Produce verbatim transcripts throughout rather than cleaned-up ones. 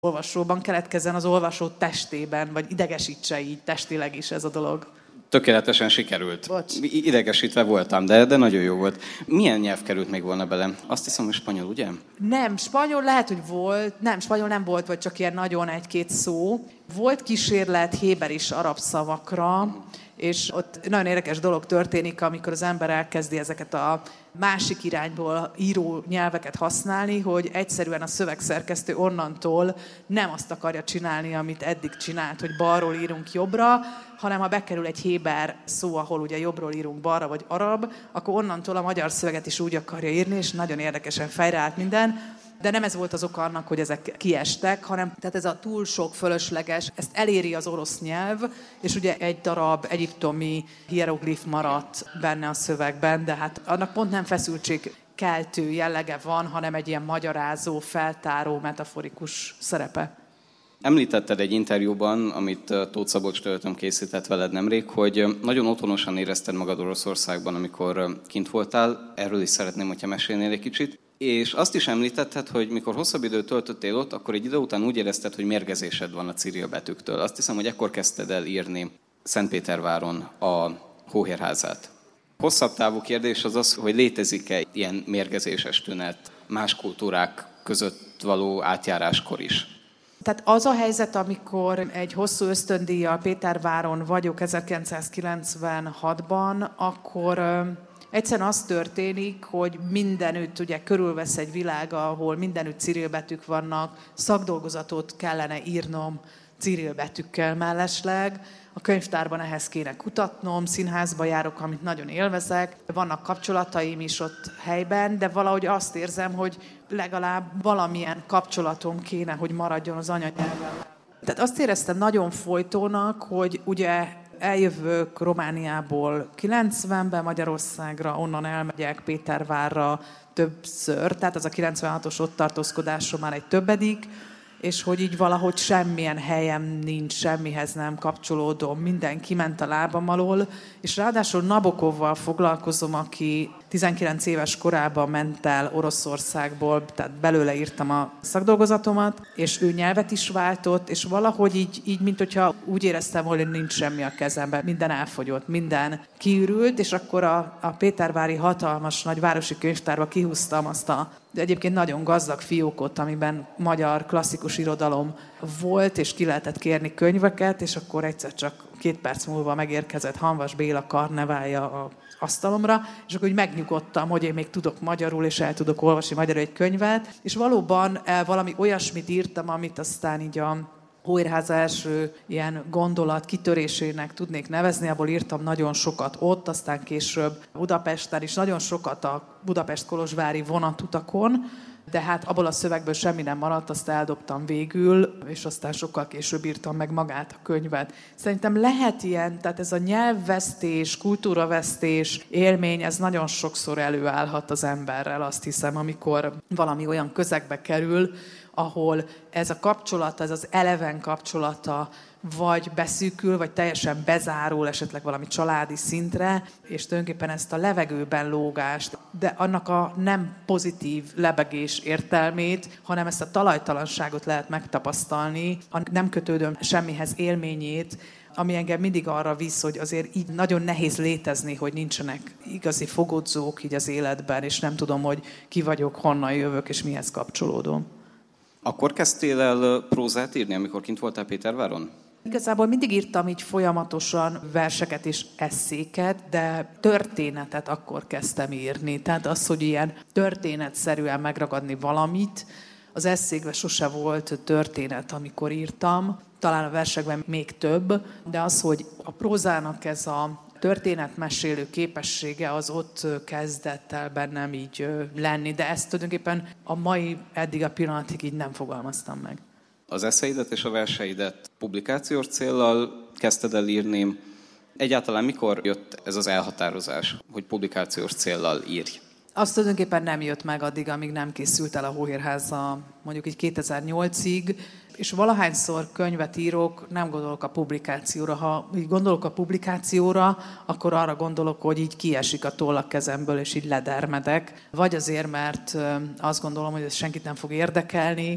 olvasóban keletkezzen az olvasó testében, vagy idegesítse így testileg is ez a dolog. Tökéletesen sikerült. Bocs. Idegesítve voltam, de, de nagyon jó volt. Milyen nyelv került még volna bele? Azt hiszem, hogy spanyol, ugye? Nem, spanyol lehet, hogy volt. Nem, spanyol nem volt, vagy csak ilyen nagyon egy-két szó. Volt kísérlet héber és arab szavakra, és ott nagyon érdekes dolog történik, amikor az ember elkezdi ezeket a másik irányból író nyelveket használni, hogy egyszerűen a szövegszerkesztő onnantól nem azt akarja csinálni, amit eddig csinált, hogy balról írunk jobbra, hanem ha bekerül egy héber szó, ahol ugye jobbról írunk balra, vagy arab, akkor onnantól a magyar szöveget is úgy akarja írni, és nagyon érdekesen fejreállt minden. De nem ez volt az oka annak, hogy ezek kiestek, hanem tehát ez a túl sok fölösleges, ezt eléri az orosz nyelv, és ugye egy darab egyiptomi hieroglif maradt benne a szövegben, de hát annak pont nem feszültségkeltő jellege van, hanem egy ilyen magyarázó, feltáró, metaforikus szerepe. Említetted egy interjúban, amit Tóth Szabolcs Töltöm készített veled nemrég, hogy nagyon otthonosan érezted magad Oroszországban, amikor kint voltál. Erről is szeretném, hogyha mesélnél egy kicsit. És azt is említetted, hogy mikor hosszabb időt töltöttél ott, akkor egy idő után úgy érezted, hogy mérgezésed van a Cirill betűktől. Azt hiszem, hogy ekkor kezdted el írni Szentpéterváron a Hóhérházát. Hosszabb távú kérdés az az, hogy létezik-e ilyen mérgezéses tünet más kultúrák között való átjáráskor is? Tehát az a helyzet, amikor egy hosszú ösztöndíjjal Péterváron vagyok ezerkilencszázkilencvenhatban, akkor egyszerűen az történik, hogy mindenütt ugye körülvesz egy világ, ahol mindenütt Cirill betűk vannak, szakdolgozatot kellene írnom Cirill betűkkel mellesleg, a könyvtárban ehhez kéne kutatnom, színházba járok, amit nagyon élvezek, vannak kapcsolataim is ott helyben, de valahogy azt érzem, hogy legalább valamilyen kapcsolatom kéne, hogy maradjon az anyanyelvvel. Tehát azt éreztem nagyon folytónak, hogy ugye eljövök Romániából kilencvenben Magyarországra, onnan elmegyek Pétervárra többször, tehát az a kilencvenhatos ott tartózkodásom már egy többedik, és hogy így valahogy semmilyen helyem nincs, semmihez nem kapcsolódom, minden kiment a lábam alól, és ráadásul Nabokovval foglalkozom, aki tizenkilenc éves korában ment el Oroszországból, tehát belőle írtam a szakdolgozatomat, és ő nyelvet is váltott, és valahogy így, így mint hogyha úgy éreztem, hogy nincs semmi a kezemben, minden elfogyott, minden kiürült, és akkor a, a pétervári hatalmas nagy városi könyvtárba kihúztam azt a de egyébként nagyon gazdag fiókot, amiben magyar klasszikus irodalom volt, és ki lehetett kérni könyveket, és akkor egyszer csak két perc múlva megérkezett Hanvas Béla karneválja a asztalomra, és akkor úgy megnyugodtam, hogy én még tudok magyarul, és el tudok olvasni magyarul egy könyvet, és valóban valami olyasmit írtam, amit aztán így a Hóhérháza első ilyen gondolat kitörésének tudnék nevezni, abból írtam nagyon sokat ott, aztán később Budapesten is, nagyon sokat a Budapest-Kolozsvári vonatutakon, de hát abból a szövegből semmi nem maradt, azt eldobtam végül, és aztán sokkal később írtam meg magát a könyvet. Szerintem lehet ilyen, tehát ez a nyelvvesztés, kultúravesztés élmény, ez nagyon sokszor előállhat az emberrel, azt hiszem, amikor valami olyan közegbe kerül, ahol ez a kapcsolata, ez az eleven kapcsolata vagy beszűkül, vagy teljesen bezárul esetleg valami családi szintre, és tulajdonképpen ezt a levegőben lógást, de annak a nem pozitív lebegés értelmét, hanem ezt a talajtalanságot lehet megtapasztalni, a nem kötődöm semmihez élményét, ami engem mindig arra visz, hogy azért így nagyon nehéz létezni, hogy nincsenek igazi fogodzók így az életben, és nem tudom, hogy ki vagyok, honnan jövök, és mihez kapcsolódom. Akkor kezdtél el prózát írni, amikor kint voltál Péterváron? Igazából mindig írtam így folyamatosan verseket és esszéket, de történetet akkor kezdtem írni. Tehát az, hogy ilyen történetszerűen megragadni valamit, az esszékben sose volt történet, amikor írtam. Talán a versekben még több, de az, hogy a prózának ez a történetmesélő képessége az ott kezdett el bennem így lenni, de ezt tulajdonképpen a mai, eddig a pillanatig így nem fogalmaztam meg. Az eszeidet és a verseidet publikációs céllal kezdted el írni. Egyáltalán mikor jött ez az elhatározás, hogy publikációs céllal írj? Az tulajdonképpen nem jött meg addig, amíg nem készült el a Hóhérháza, mondjuk így kétezer-nyolcig, és valahányszor könyvet írok, nem gondolok a publikációra. Ha így gondolok a publikációra, akkor arra gondolok, hogy így kiesik a toll a kezemből, és így ledermedek. Vagy azért, mert azt gondolom, hogy ez senkit nem fog érdekelni,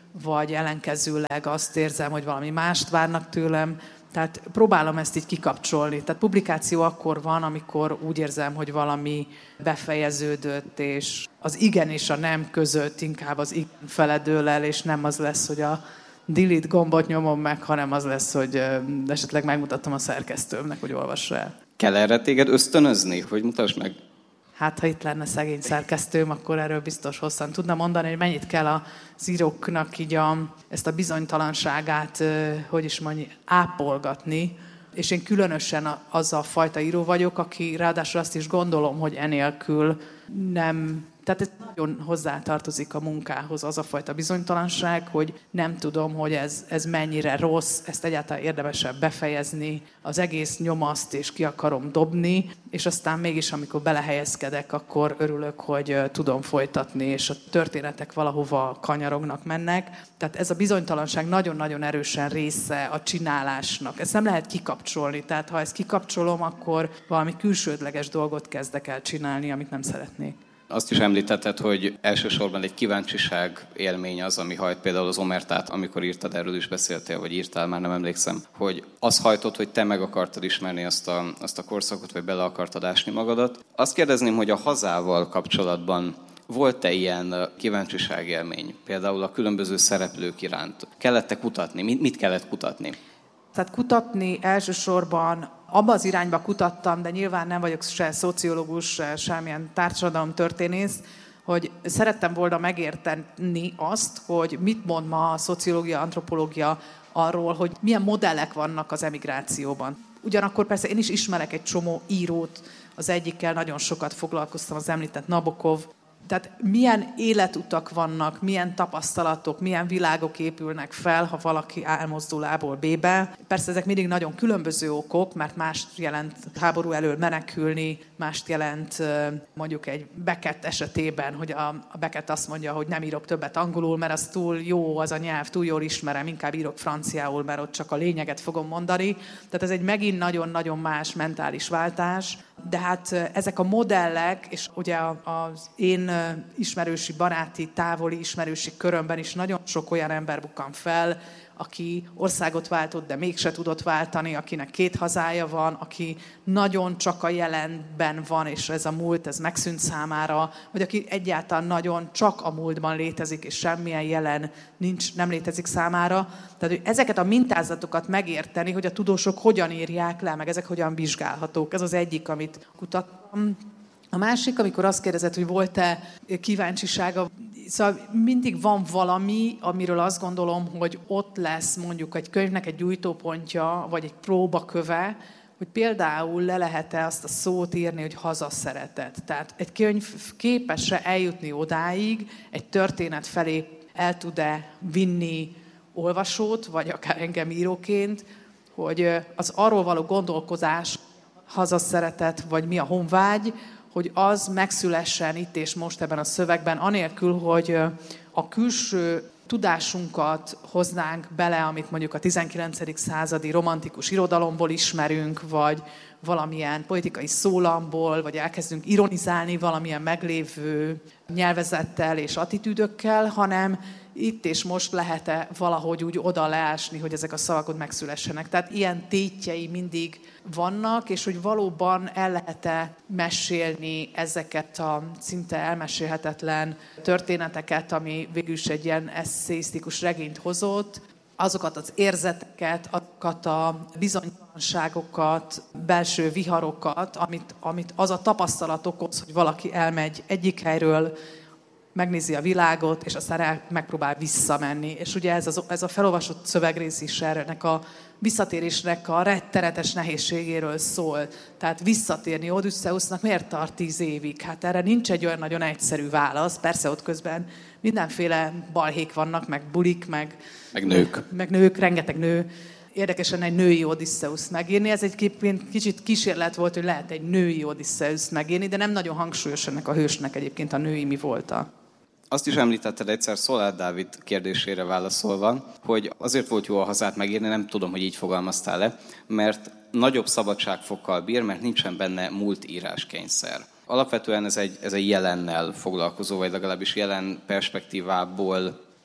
vagy ellenkezőleg azt érzem, hogy valami mást várnak tőlem. Tehát próbálom ezt így kikapcsolni. Tehát publikáció akkor van, amikor úgy érzem, hogy valami befejeződött, és az igen és a nem között inkább az igen feledől el, és nem az lesz, hogy a delete gombot nyomom meg, hanem az lesz, hogy esetleg megmutatom a szerkesztőmnek, hogy olvassa el. Kell erre téged ösztönözni, hogy mutasd meg? Hát, ha itt lenne szegény szerkesztőm, akkor erről biztos hosszan tudna mondani, hogy mennyit kell az íróknak így a, ezt a bizonytalanságát, hogy is mondja, ápolgatni. És én különösen az a fajta író vagyok, aki ráadásul azt is gondolom, hogy enélkül nem... Tehát ez nagyon hozzátartozik a munkához, az a fajta bizonytalanság, hogy nem tudom, hogy ez, ez mennyire rossz, ezt egyáltalán érdemesebb befejezni, az egész nyomaszt és ki akarom dobni, és aztán mégis, amikor belehelyezkedek, akkor örülök, hogy tudom folytatni, és a történetek valahova kanyarognak, mennek. Tehát ez a bizonytalanság nagyon-nagyon erősen része a csinálásnak. Ezt nem lehet kikapcsolni, tehát ha ezt kikapcsolom, akkor valami külsődleges dolgot kezdek el csinálni, amit nem szeretnék. Azt is említetted, hogy elsősorban egy kíváncsiság élmény az, ami hajt például az omertát, amikor írtad, erről is beszéltél, vagy írtál, már nem emlékszem, hogy az hajtott, hogy te meg akartad ismerni azt a, azt a korszakot, vagy bele akartad ásni magadat. Azt kérdezném, hogy a hazával kapcsolatban volt-e ilyen kíváncsiság élmény, például a különböző szereplők iránt? Kellett-e kutatni? Mit, mit kellett kutatni? Tehát kutatni elsősorban abba az irányba kutattam, de nyilván nem vagyok se szociológus, se semmilyen társadalomtörténész, hogy szerettem volna megérteni azt, hogy mit mond ma a szociológia, antropológia arról, hogy milyen modellek vannak az emigrációban. Ugyanakkor persze én is ismerek egy csomó írót, az egyikkel nagyon sokat foglalkoztam, az említett Nabokov. Tehát milyen életutak vannak, milyen tapasztalatok, milyen világok épülnek fel, ha valaki elmozdul A-ból B-be. Persze ezek mindig nagyon különböző okok, mert mást jelent háború elől menekülni, mást jelent mondjuk egy Beckett esetében, hogy a Beckett azt mondja, hogy nem írok többet angolul, mert az túl jó az a nyelv, túl jól ismerem, inkább írok franciául, mert ott csak a lényeget fogom mondani. Tehát ez egy megint nagyon-nagyon más mentális váltás. De hát ezek a modellek, és ugye az én ismerősi, baráti, távoli ismerősi körömben is nagyon sok olyan ember bukkan fel, aki országot váltott, de mégse tudott váltani, akinek két hazája van, aki nagyon csak a jelenben van, és ez a múlt, ez megszűnt számára, vagy aki egyáltalán nagyon csak a múltban létezik, és semmilyen jelen nincs, nem létezik számára. Tehát, hogy ezeket a mintázatokat megérteni, hogy a tudósok hogyan írják le, meg ezek hogyan vizsgálhatók. Ez az egyik, amit kutattam. A másik, amikor azt kérdezett, hogy volt-e kíváncsisága, szóval mindig van valami, amiről azt gondolom, hogy ott lesz mondjuk egy könyvnek egy gyújtópontja, vagy egy próbaköve, hogy például le lehet-e azt a szót írni, hogy hazaszeretet. Tehát egy könyv képes-e eljutni odáig, egy történet felé el tud-e vinni olvasót, vagy akár engem íróként, hogy az arról való gondolkozás, hazaszeretet, vagy mi a honvágy, hogy az megszülessen itt és most ebben a szövegben, anélkül, hogy a külső tudásunkat hoznánk bele, amit mondjuk a tizenkilencedik századi romantikus irodalomból ismerünk, vagy valamilyen politikai szólamból, vagy elkezdünk ironizálni valamilyen meglévő nyelvezettel és attitűdökkel, hanem itt és most lehet-e valahogy úgy oda leásni, hogy ezek a szavak megszülessenek. Tehát ilyen tétjei mindig vannak, és hogy valóban el lehet-e mesélni ezeket a szinte elmesélhetetlen történeteket, ami végül is egy ilyen eszéisztikus regényt hozott, azokat az érzeteket, azokat a bizonytalanságokat, belső viharokat, amit, amit az a tapasztalat okoz, hogy valaki elmegy egyik helyről, megnézi a világot, és aztán el, megpróbál visszamenni. És ugye ez, az, ez a felolvasott szövegrész is ennek a visszatérésnek a rettenetes nehézségéről szól. Tehát visszatérni Odüsszeusznak miért tart tíz évig? Hát erre nincs egy olyan nagyon egyszerű válasz. Persze ott közben mindenféle balhék vannak, meg bulik, meg, meg nők. Meg nők, rengeteg nő. Érdekesen egy női Odüsszeuszt megírni. Ez egy kicsit kísérlet volt, hogy lehet egy női Odüsszeuszt megírni, de nem nagyon hangsúlyos ennek a hősnek egyébként a női mi volta. Azt is említetted egyszer Szoláth Dávid kérdésére válaszolva, hogy azért volt jó a hazát megírni, nem tudom, hogy így fogalmaztál le, mert nagyobb szabadságfokkal bír, mert nincsen benne múlt íráskényszer. Alapvetően ez egy, ez egy jelennel foglalkozó, vagy legalábbis jelen perspektívából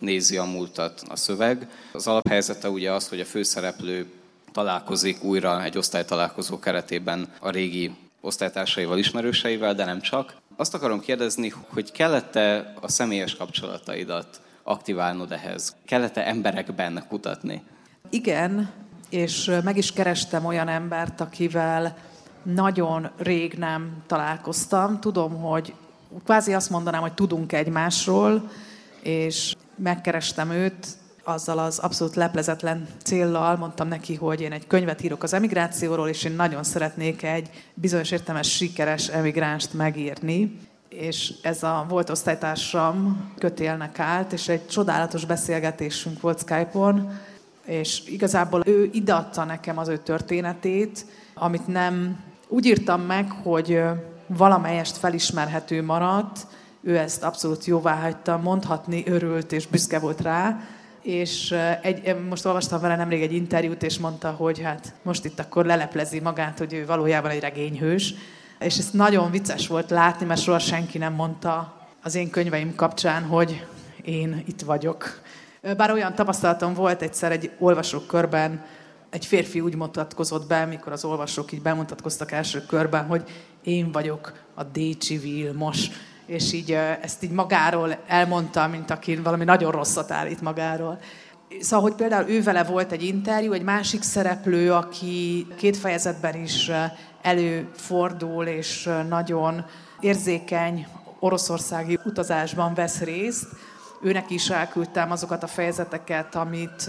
nézi a múltat a szöveg. Az alaphelyzete ugye az, hogy a főszereplő találkozik újra egy osztálytalálkozó keretében a régi osztálytársaival, ismerőseivel, de nem csak. Azt akarom kérdezni, hogy kellett-e a személyes kapcsolataidat aktiválnod ehhez? Kellett-e emberekben kutatni? Igen, és meg is kerestem olyan embert, akivel nagyon rég nem találkoztam. Tudom, hogy kvázi azt mondanám, hogy tudunk egymásról, és megkerestem őt azzal az abszolút leplezetlen céllal, mondtam neki, hogy én egy könyvet írok az emigrációról, és én nagyon szeretnék egy bizonyos értelmes sikeres emigránst megírni. És ez a volt osztálytársam kötélnek állt, és egy csodálatos beszélgetésünk volt Skype-on, és igazából ő ideadta nekem az ő történetét, amit nem úgy írtam meg, hogy valamelyest felismerhető maradt, ő ezt abszolút jóvá hagyta, mondhatni, örült és büszke volt rá, és egy, most olvastam vele nemrég egy interjút, és mondta, hogy hát most itt akkor leleplezi magát, hogy ő valójában egy regényhős, és ez nagyon vicces volt látni, mert soha senki nem mondta az én könyveim kapcsán, hogy én itt vagyok. Bár olyan tapasztalatom volt egyszer egy olvasókörben, egy férfi úgy mutatkozott be, mikor az olvasók így bemutatkoztak első körben, hogy én vagyok a Décsi Vilmos, és így ezt így magáról elmondta, mint aki valami nagyon rosszat állít magáról. Szóval, hogy például ő vele volt egy interjú, egy másik szereplő, aki két fejezetben is előfordul, és nagyon érzékeny oroszországi utazásban vesz részt. Őnek is elküldtem azokat a fejezeteket, amit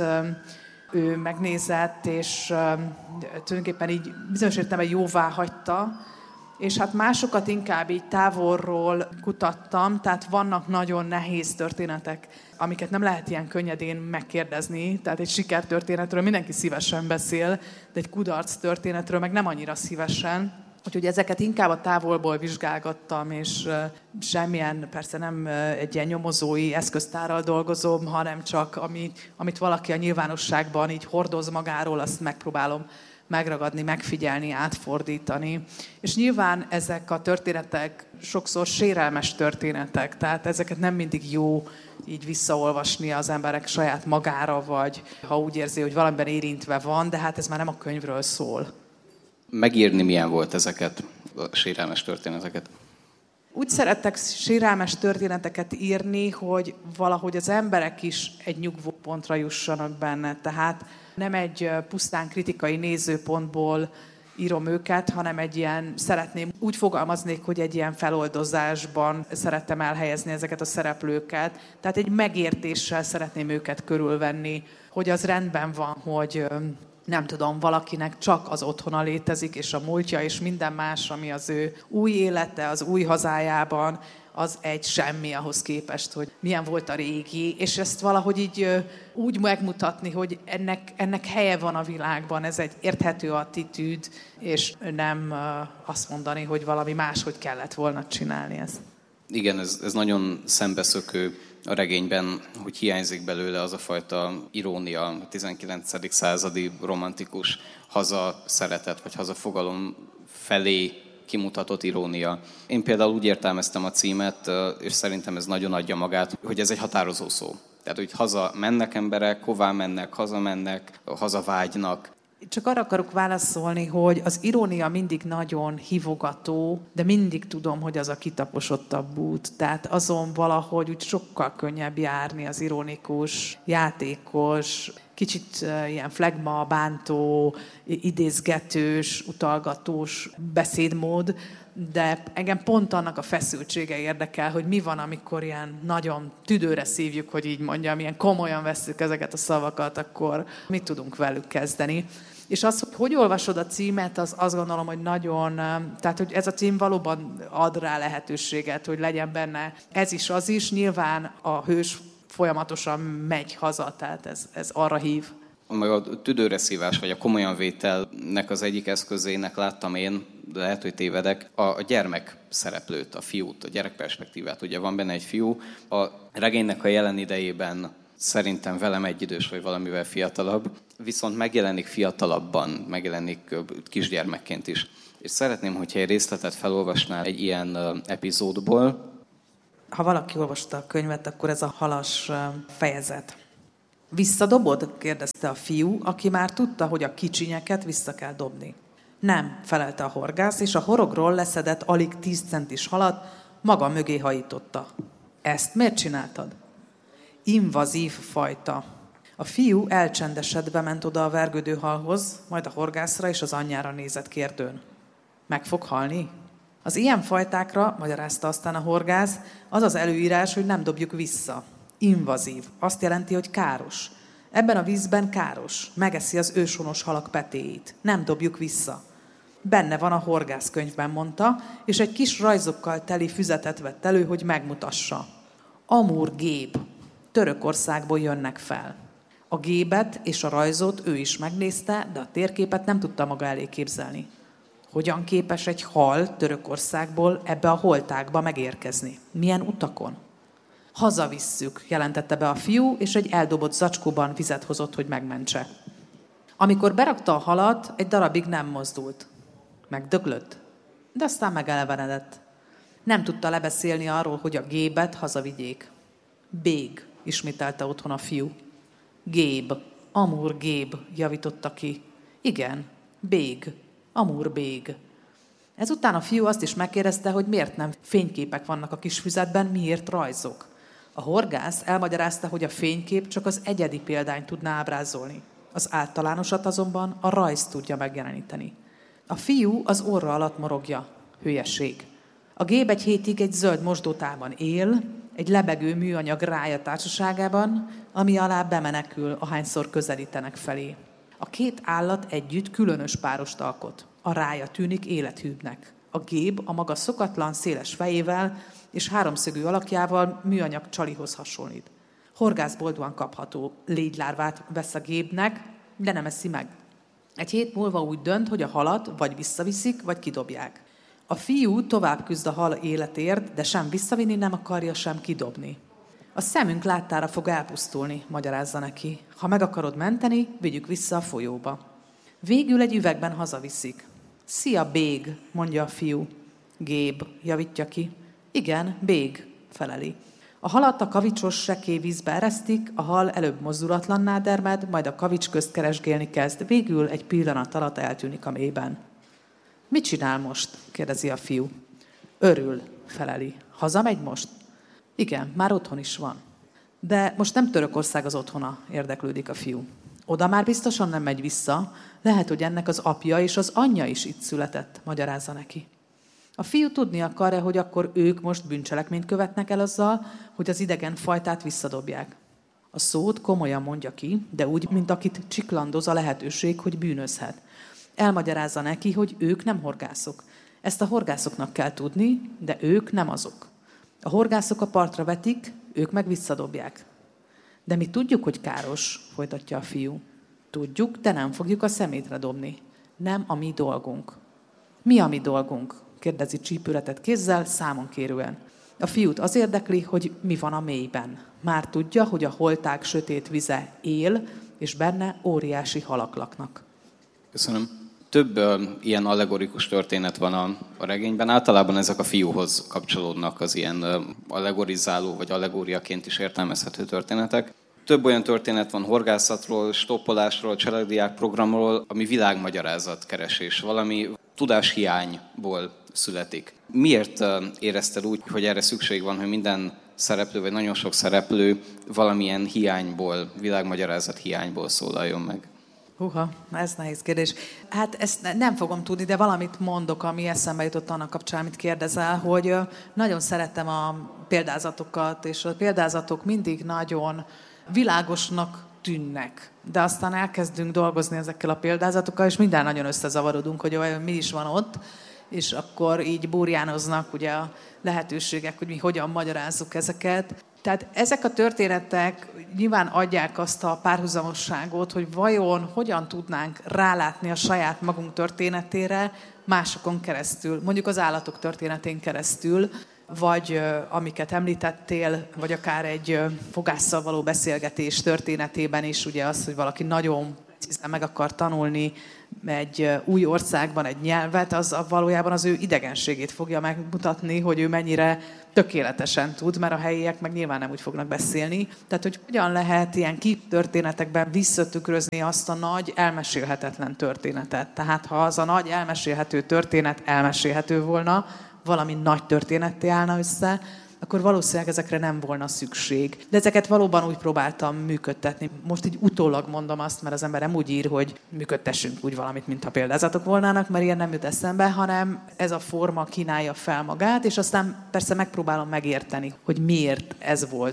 ő megnézett, és tulajdonképpen így bizonyos értelemben jóvá hagyta. És hát másokat inkább így távolról kutattam, tehát vannak nagyon nehéz történetek, amiket nem lehet ilyen könnyedén megkérdezni. Tehát egy sikertörténetről mindenki szívesen beszél, de egy kudarc történetről meg nem annyira szívesen. Úgyhogy ezeket inkább a távolból vizsgálgattam, és semmilyen, persze nem egy ilyen nyomozói eszköztárral dolgozom, hanem csak ami, amit valaki a nyilvánosságban így hordoz magáról, azt megpróbálom megragadni, megfigyelni, átfordítani. És nyilván ezek a történetek sokszor sérelmes történetek, tehát ezeket nem mindig jó így visszaolvasni az emberek saját magára, vagy ha úgy érzi, hogy valamiben érintve van, de hát ez már nem a könyvről szól. Megírni milyen volt ezeket, a sérelmes történeteket? Úgy szerettek sérelmes történeteket írni, hogy valahogy az emberek is egy nyugvópontra jussanak benne. Tehát nem egy pusztán kritikai nézőpontból írom őket, hanem egy ilyen, szeretném, úgy fogalmaznék, hogy egy ilyen feloldozásban szerettem elhelyezni ezeket a szereplőket. Tehát egy megértéssel szeretném őket körülvenni, hogy az rendben van, hogy nem tudom, valakinek csak az otthona létezik, és a múltja, és minden más, ami az ő új élete, az új hazájában, az egy semmi ahhoz képest, hogy milyen volt a régi, és ezt valahogy így úgy megmutatni, hogy ennek, ennek helye van a világban, ez egy érthető attitűd, és nem azt mondani, hogy valami máshogy kellett volna csinálni ezt. Igen, ez, ez nagyon szembeszökő a regényben, hogy hiányzik belőle az a fajta irónia, a tizenkilencedik századi romantikus hazaszeretet, vagy hazafogalom felé kimutatott irónia. Én például úgy értelmeztem a címet, és szerintem ez nagyon adja magát, hogy ez egy határozó szó. Tehát, hogy haza mennek emberek, hová mennek, haza mennek, hazavágynak. Csak arra akarok válaszolni, hogy az irónia mindig nagyon hívogató, de mindig tudom, hogy az a kitaposottabb út. Tehát azon valahogy úgy sokkal könnyebb járni az ironikus, játékos, kicsit uh, ilyen flegma, bántó, idézgetős, utalgatós beszédmód, de engem pont annak a feszültsége érdekel, hogy mi van, amikor ilyen nagyon tüdőre szívjuk, hogy így mondjam, ilyen komolyan vesszük ezeket a szavakat, akkor mit tudunk velük kezdeni. És az, hogy hogy olvasod a címet, az azt gondolom, hogy nagyon, tehát hogy ez a cím valóban ad rá lehetőséget, hogy legyen benne ez is, az is. Nyilván a hős folyamatosan megy haza, tehát ez, ez arra hív. Meg a tüdőre szívás, vagy a komolyan vételnek az egyik eszközének láttam én, de lehet, hogy tévedek, a gyermek szereplőt, a fiút, a gyerek perspektívát. Ugye van benne egy fiú, a regénynek a jelen idejében szerintem velem egyidős, vagy valamivel fiatalabb, viszont megjelenik fiatalabban, megjelenik kisgyermekként is. És szeretném, hogyha egy részletet felolvasnál egy ilyen epizódból. Ha valaki olvasta a könyvet, akkor ez a halas fejezet. Visszadobod? Kérdezte a fiú, aki már tudta, hogy a kicsinyeket vissza kell dobni. Nem, felelte a horgász, és a horogról leszedett alig tíz centis halat maga mögé hajította. Ezt miért csináltad? Invazív fajta. A fiú elcsendesedve ment oda a vergődő halhoz, majd a horgászra és az anyjára nézett kérdőn. Meg fog halni? Az ilyen fajtákra, magyarázta aztán a horgász, az az előírás, hogy nem dobjuk vissza. Invazív. Azt jelenti, hogy káros. Ebben a vízben káros. Megeszi az őshonos halak petéit. Nem dobjuk vissza. Benne van a horgászkönyvben, mondta, és egy kis rajzokkal teli füzetet vett elő, hogy megmutassa. Amur gép. Törökországból jönnek fel. A gébet és a rajzot ő is megnézte, de a térképet nem tudta maga elé képzelni. Hogyan képes egy hal Törökországból ebbe a holtákba megérkezni? Milyen utakon? Hazavisszük, jelentette be a fiú, és egy eldobott zacskóban vizet hozott, hogy megmentse. Amikor berakta a halat, egy darabig nem mozdult. Megdöglött, de aztán megelevenedett. Nem tudta lebeszélni arról, hogy a gébet hazavigyék. Bég, ismételte otthon a fiú. Géb, Amur Géb, javította ki. Igen, Bég, Amur Bég. Ezután a fiú azt is megkérdezte, hogy miért nem fényképek vannak a kis füzetben, miért rajzok. A horgász elmagyarázta, hogy a fénykép csak az egyedi példányt tudná ábrázolni. Az általánosat azonban a rajz tudja megjeleníteni. A fiú az orra alatt morogja. Hülyeség. A gép egy hétig egy zöld mosdótában él, egy lebegő műanyag rája társaságában, ami alá bemenekül, ahányszor közelítenek felé. A két állat együtt különös párost alkot. A rája tűnik élethűbbnek. A gép a maga szokatlan, széles fejével és háromszögű alakjával műanyag csalihoz hasonlít. Horgász boldogan kapható légylárvát vesz a gépnek, de nem eszi meg. Egy hét múlva úgy dönt, hogy a halat vagy visszaviszik, vagy kidobják. A fiú tovább küzd a hal életért, de sem visszavinni nem akarja, sem kidobni. A szemünk láttára fog elpusztulni, magyarázza neki. Ha meg akarod menteni, vigyük vissza a folyóba. Végül egy üvegben hazaviszik. Szia, Bég, mondja a fiú. Géb, javítja ki. Igen, Bég, feleli. A halat a kavicsos sekély vízbe eresztik, a hal előbb mozdulatlanná dermed, majd a kavics közt keresgélni kezd, végül egy pillanat alatt eltűnik a mélyben. Mit csinál most? Kérdezi a fiú. Örül, feleli. Hazamegy most? Igen, már otthon is van. De most nem Törökország az otthona, érdeklődik a fiú. Oda már biztosan nem megy vissza, lehet, hogy ennek az apja és az anyja is itt született, magyarázza neki. A fiú tudni akarja, hogy akkor ők most bűncselekményt követnek el azzal, hogy az idegen fajtát visszadobják. A szót komolyan mondja ki, de úgy, mint akit csiklandoz a lehetőség, hogy bűnözhet. Elmagyarázza neki, hogy ők nem horgászok. Ezt a horgászoknak kell tudni, de ők nem azok. A horgászok a partra vetik, ők meg visszadobják. De mi tudjuk, hogy káros, folytatja a fiú. Tudjuk, de nem fogjuk a szemétre dobni. Nem a mi dolgunk. Mi a mi dolgunk? Kérdezi csípőretett kézzel, számon kérően. A fiút az érdekli, hogy mi van a mélyben. Már tudja, hogy a holták sötét vize él, és benne óriási halak laknak. Köszönöm. Több uh, ilyen allegorikus történet van a, a regényben. Általában ezek a fiúhoz kapcsolódnak az ilyen uh, allegorizáló vagy allegóriaként is értelmezhető történetek. Több olyan történet van horgászatról, stoppolásról, cselekdiák programról, ami világmagyarázat keresés, valami tudáshiányból születik. Miért uh, érezted úgy, hogy erre szükség van, hogy minden szereplő, vagy nagyon sok szereplő valamilyen hiányból, világmagyarázat hiányból szólaljon meg? Húha, ez nehéz kérdés. Hát ezt nem fogom tudni, de valamit mondok, ami eszembe jutott annak kapcsán, amit kérdezel, hogy nagyon szeretem a példázatokat, és a példázatok mindig nagyon világosnak tűnnek. De aztán elkezdünk dolgozni ezekkel a példázatokkal, és minden nagyon összezavarodunk, hogy olyan mi is van ott, és akkor így burjánoznak ugye a lehetőségek, hogy mi hogyan magyarázzuk ezeket. Tehát ezek a történetek nyilván adják azt a párhuzamosságot, hogy vajon hogyan tudnánk rálátni a saját magunk történetére másokon keresztül, mondjuk az állatok történetén keresztül, vagy amiket említettél, vagy akár egy fogásszal való beszélgetés történetében is, ugye az, hogy valaki nagyon hiszen meg akar tanulni egy új országban egy nyelvet, az valójában az ő idegenségét fogja megmutatni, hogy ő mennyire tökéletesen tud, mert a helyiek meg nyilván nem úgy fognak beszélni. Tehát, hogy hogyan lehet ilyen történetekben visszatükrözni azt a nagy, elmesélhetetlen történetet. Tehát, ha az a nagy, elmesélhető történet elmesélhető volna, valami nagy történetté állna össze, akkor valószínűleg ezekre nem volna szükség. De ezeket valóban úgy próbáltam működtetni. Most így utólag mondom azt, mert az ember nem úgy ír, hogy működtessünk úgy valamit, mintha példázatok volnának, mert ilyen nem jut eszembe, hanem ez a forma kínálja fel magát, és aztán persze megpróbálom megérteni, hogy miért ez volt